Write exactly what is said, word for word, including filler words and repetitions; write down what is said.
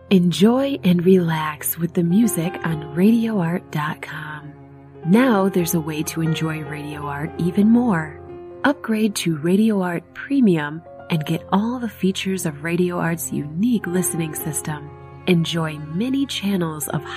Enjoy and relax with the music on radio art dot com. Now there's a way to enjoy Radio Art even more. Upgrade to Radio Art Premium and get all the features of Radio Art's unique listening system. Enjoy many channels of